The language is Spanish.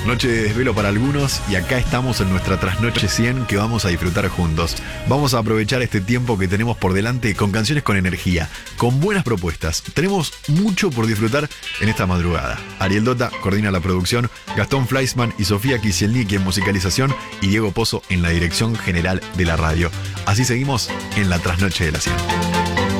Noche de desvelo para algunos y acá estamos en nuestra trasnoche 100 que vamos a disfrutar juntos. Vamos a aprovechar este tiempo que tenemos por delante con canciones con energía, con buenas propuestas. Tenemos mucho por disfrutar en esta madrugada. Ariel Dota coordina la producción, Gastón Fleischmann y Sofía Kisielniki en musicalización y Diego Pozo en la dirección general de la radio. Así seguimos en la trasnoche de la 100.